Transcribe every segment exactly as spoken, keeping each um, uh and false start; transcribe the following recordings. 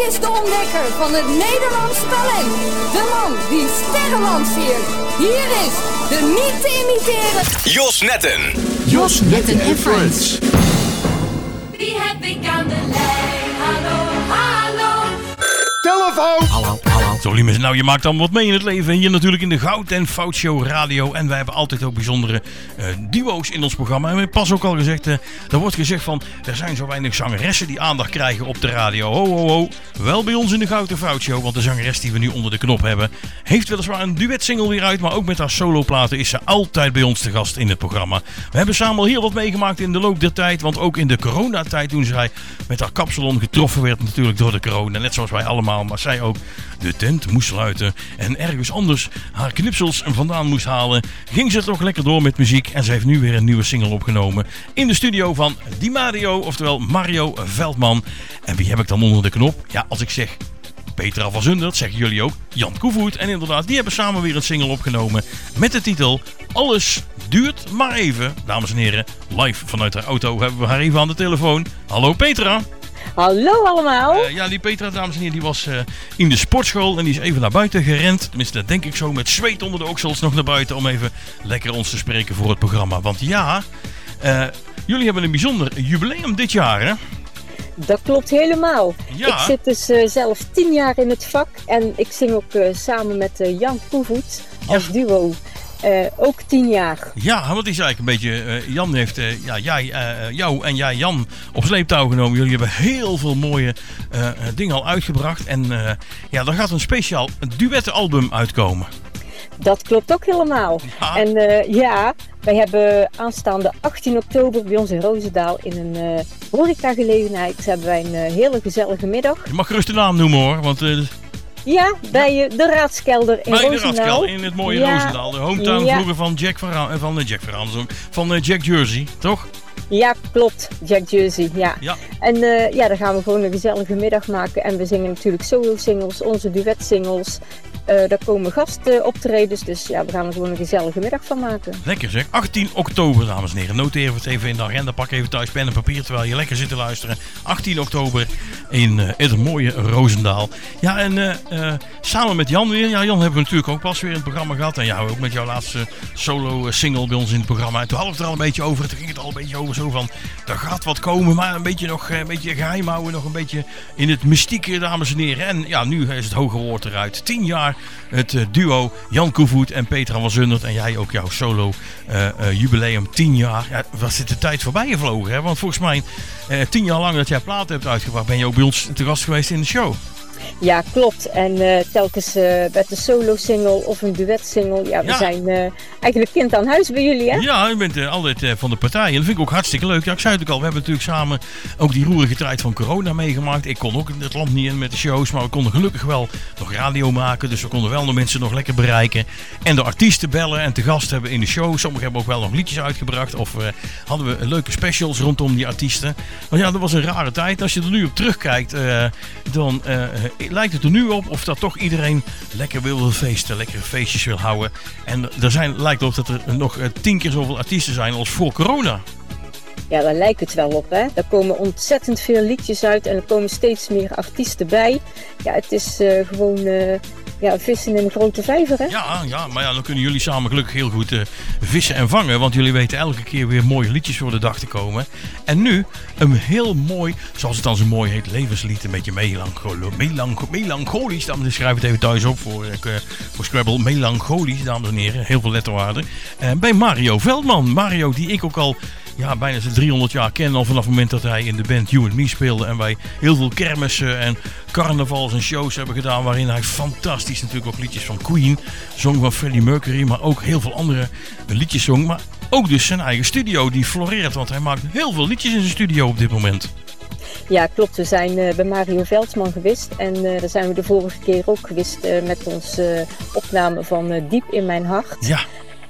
is de ontdekker van het Nederlands talent. De man die sterren lanceert. Hier is de niet te imiteren Jos Netten. Jos Netten en Friends. Wie heb ik aan de lijn? Hallo, hallo. Telefoon! Hallo, hallo. Zo, lieve mensen, nou, je maakt allemaal wat mee in het leven. Hier natuurlijk in de Goud en Fout Show Radio. En wij hebben altijd ook bijzondere uh, duo's in ons programma. En we hebben pas ook al gezegd, uh, er wordt gezegd van, er zijn zo weinig zangeressen die aandacht krijgen op de radio. Ho, ho, ho. Wel bij ons in de Goud en Fout Show. Want de zangeres die we nu onder de knop hebben, heeft weliswaar een duetsingle weer uit. Maar ook met haar soloplaten is ze altijd bij ons te gast in het programma. We hebben samen al heel wat meegemaakt in de loop der tijd. Want ook in de coronatijd, toen zij met haar kapsalon getroffen werd natuurlijk door de corona. Net zoals wij allemaal, maar zij ook de tent moest sluiten en ergens anders haar knipsels vandaan moest halen, ging ze toch lekker door met muziek en ze heeft nu weer een nieuwe single opgenomen in de studio van Di Mario, oftewel Mario Veldman. En wie heb ik dan onder de knop? Ja, als ik zeg Petra van Zundert, zeggen jullie ook Jan Koevoet. En inderdaad, die hebben samen weer een single opgenomen met de titel Alles duurt maar even. Dames en heren, live vanuit haar auto hebben we haar even aan de telefoon. Hallo Petra. Hallo allemaal. Uh, ja, die Petra, dames en heren, die was uh, in de sportschool en die is even naar buiten gerend. Tenminste, dat denk ik zo, met zweet onder de oksels nog naar buiten om even lekker ons te spreken voor het programma. Want ja, uh, jullie hebben een bijzonder jubileum dit jaar, hè? Dat klopt helemaal. Ja. Ik zit dus uh, zelf tien jaar in het vak en ik zing ook uh, samen met uh, Jan Koevoet als ja. duo. Uh, ook tien jaar. Ja, want die is eigenlijk een beetje... Uh, Jan heeft uh, ja, jij, uh, jou en jij Jan op sleeptouw genomen. Jullie hebben heel veel mooie uh, dingen al uitgebracht. En uh, ja, er gaat een speciaal duettenalbum uitkomen. Dat klopt ook helemaal. Ja. En uh, ja, wij hebben aanstaande achttien oktober bij ons in Roosendaal in een uh, horecagelegenheid hebben wij een uh, hele gezellige middag. Je mag gerust de naam noemen hoor, want... Uh, Ja, bij ja. de Raadskelder in bij Roosendaal. Bij de Raadskelder in het mooie ja. Roosendaal. De hometown ja. vroeger van Jack Veraan, van uh, Jack Veraan, van uh, Jack Jersey, toch? Ja, klopt. Jack Jersey, ja. ja. En uh, ja, daar gaan we gewoon een gezellige middag maken. En we zingen natuurlijk solo-singles, onze duet-singles. Uh, daar komen gastoptredens, dus ja, we gaan er gewoon een gezellige middag van maken. Lekker zeg. achttien oktober, dames en heren. Noteer het even in de agenda. Pak even thuis pen en papier terwijl je lekker zit te luisteren. achttien oktober in, uh, in het mooie Roosendaal. Ja, en uh, uh, samen met Jan weer. Ja, Jan hebben we natuurlijk ook pas weer in het programma gehad. En ja, ook met jouw laatste solo-single bij ons in het programma. En toen hadden we het er al een beetje over. Toen ging het al een beetje over zo van, er gaat wat komen, maar een beetje nog een beetje geheim houden. Nog een beetje in het mystieke, dames en heren. En ja, nu is het hoge woord eruit. Tien jaar het uh, duo Jan Koevoet en Petra van Zundert. En jij ook jouw solo uh, uh, jubileum, tien jaar. Ja, wat zit de tijd voorbij gevlogen, hè? Want volgens mij uh, tien jaar lang dat jij platen hebt uitgebracht, ben je ook bij ons te gast geweest in de show. Ja, klopt. En uh, telkens uh, met een solo-single of een duet-single. Ja, we ja. zijn uh, eigenlijk kind aan huis bij jullie, hè? Ja, je bent uh, altijd uh, van de partij. En dat vind ik ook hartstikke leuk. Ja, ik zei het ook al, we hebben natuurlijk samen ook die roerige tijd van corona meegemaakt. Ik kon ook het land niet in met de shows, maar we konden gelukkig wel nog radio maken. Dus we konden wel de mensen nog lekker bereiken. En de artiesten bellen en te gast hebben in de show. Sommigen hebben ook wel nog liedjes uitgebracht. Of uh, hadden we leuke specials rondom die artiesten. Maar ja, dat was een rare tijd. Als je er nu op terugkijkt, uh, dan... Uh, lijkt het er nu op of dat toch iedereen lekker wil feesten, lekkere feestjes wil houden. En er zijn, lijkt op dat er nog tien keer zoveel artiesten zijn als voor corona. Ja, daar lijkt het wel op, hè. Er komen ontzettend veel liedjes uit en er komen steeds meer artiesten bij. Ja, het is uh, gewoon uh, ja, vissen in een grote vijver, hè. Ja, ja, maar ja, dan kunnen jullie samen gelukkig heel goed uh, vissen en vangen. Want jullie weten elke keer weer mooie liedjes voor de dag te komen. En nu een heel mooi, zoals het dan zo mooi heet, levenslied. Een beetje melancholisch. Melanch- melancholisch, dames en heren. Schrijf het even thuis op voor, uh, voor Scrabble. Melancholisch, dames en heren. Heel veel letterwaarden. Uh, bij Mario Veldman. Mario, die ik ook al... Ja, bijna zijn driehonderd jaar kennen al vanaf het moment dat hij in de band You and Me speelde. En wij heel veel kermissen en carnavals en shows hebben gedaan. Waarin hij fantastisch natuurlijk ook liedjes van Queen zong, van Freddie Mercury. Maar ook heel veel andere liedjes zong. Maar ook dus zijn eigen studio die floreert. Want hij maakt heel veel liedjes in zijn studio op dit moment. Ja, klopt. We zijn uh, bij Mario Veldman geweest. En uh, daar zijn we de vorige keer ook geweest uh, met onze uh, opname van uh, Diep in mijn hart. Ja.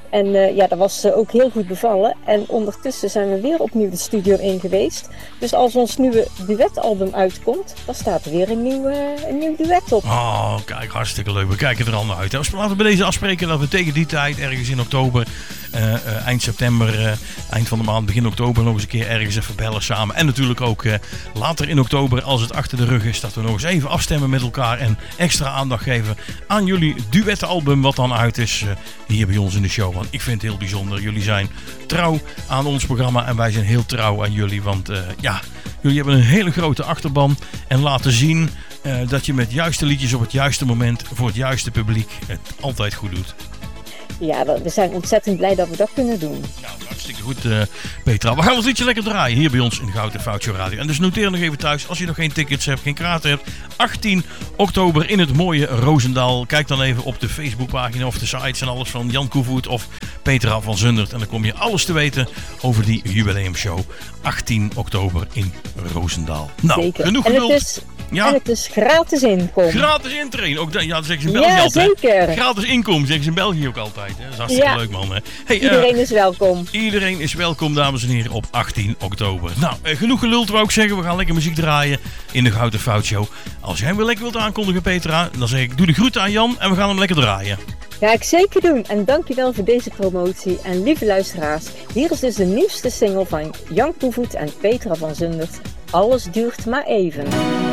En uh, ja, dat was uh, ook heel goed bevallen. En ondertussen zijn we weer opnieuw de studio in geweest. Dus als ons nieuwe duetalbum uitkomt, dan staat er weer een nieuw, uh, een nieuw duet op. Oh, kijk, hartstikke leuk. We kijken er al naar uit. Laten we bij deze afspreken dat we tegen die tijd, ergens in oktober, uh, uh, eind september, uh, eind van de maand, begin oktober, nog eens een keer ergens even bellen samen. En natuurlijk ook uh, later in oktober, als het achter de rug is, dat we nog eens even afstemmen met elkaar en extra aandacht geven aan jullie duettenalbum wat dan uit is uh, hier bij ons in de show. Want ik vind het heel bijzonder. Jullie zijn trouw aan ons programma en wij zijn heel trouw aan jullie. Want uh, ja, jullie hebben een hele grote achterban en laten zien uh, dat je met juiste liedjes op het juiste moment voor het juiste publiek het altijd goed doet. Ja, we zijn ontzettend blij dat we dat kunnen doen. Nou, hartstikke goed, uh, Petra. We gaan ons liedje lekker draaien hier bij ons in de Goud en Fout Show Radio. En dus noteer nog even thuis, als je nog geen tickets hebt, geen kaarten hebt. achttien oktober in het mooie Roosendaal. Kijk dan even op de Facebookpagina of de sites en alles van Jan Koevoet of Petra van Zundert. En dan kom je alles te weten over die jubileumshow. achttien oktober in Roosendaal. Nou, zeker. Genoeg en geduld. Het is, ja? En het is gratis inkomen. Gratis intrain. Ook dat, ja, dat zeggen ze in België ja, altijd. Zeker. Gratis inkomen zeggen ze in België ook altijd. Hè? Dat is hartstikke ja. leuk, man. Hè? Hey, iedereen uh, is welkom. Iedereen is welkom, dames en heren, op achttien oktober. Nou, uh, genoeg geluld wou ik zeggen. We gaan lekker muziek draaien in de Goud en Fout Show. Als jij hem weer lekker wilt aankondigen, Petra, dan zeg ik doe de groeten aan Jan en we gaan hem lekker draaien. Ga ik zeker doen. En dankjewel voor deze promotie. En lieve luisteraars, hier is dus de nieuwste single van Jan Koevoet en Petra van Zundert. Alles duurt maar even.